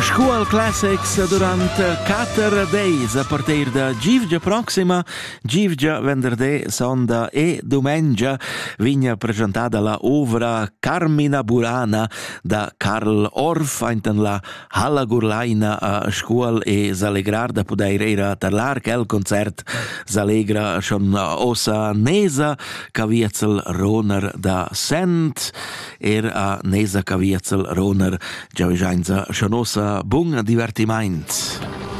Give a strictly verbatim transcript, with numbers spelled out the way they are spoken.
Scuol Classics durant quattro days a partir da givgia proxima, givgia venerdì, sonda e domenica vigna presentata la ovra Carmina Burana da Karl Orff in la Halla Gurlaina a Scuol e s'allegrar da poder era tarlar che il concert s'allegra schon ossa Nesa Caviezel Roner da Sent er a Nesa Caviezel Roner già schon ossa bun divertiment.